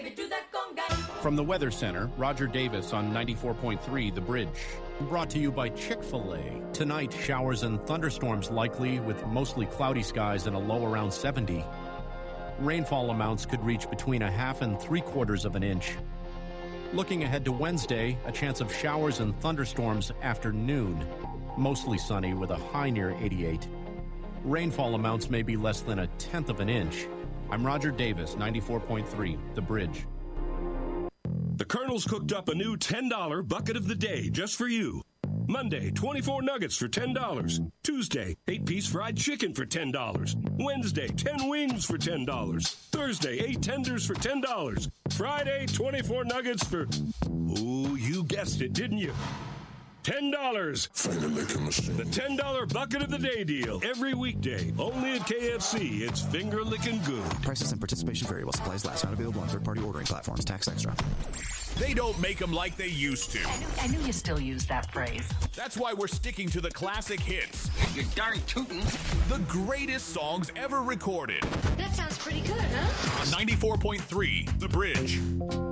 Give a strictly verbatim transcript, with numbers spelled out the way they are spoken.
baby, do that conga. From the Weather Center, Roger Davis on ninety-four point three The Bridge. Brought to you by Chick-fil-A. Tonight, showers and thunderstorms likely with mostly cloudy skies and a low around seventy. Rainfall amounts could reach between a half and three quarters of an inch. Looking ahead to Wednesday, a chance of showers and thunderstorms after noon. Mostly sunny with a high near eighty-eight. Rainfall amounts may be less than a tenth of an inch. I'm Roger Davis, ninety-four point three The Bridge. The Colonel's cooked up a new ten dollar bucket of the day just for you. Monday, twenty-four nuggets for ten dollars. Tuesday, eight-piece fried chicken for ten dollars. Wednesday, ten wings for ten dollars. Thursday, eight tenders for ten dollars. Friday, twenty-four nuggets for... Oh, you guessed it, didn't you? ten dollars. Finger licking machine. The ten dollar bucket of the day deal. Every weekday. Only at K F C. It's finger licking good. Prices and participation vary while supplies last. Not available on third-party ordering platforms. Tax extra. They don't make them like they used to. I knew, I knew you still use that phrase. That's why we're sticking to the classic hits. You're darn tootin'. The greatest songs ever recorded. That sounds pretty good, huh? On ninety-four point three The Bridge.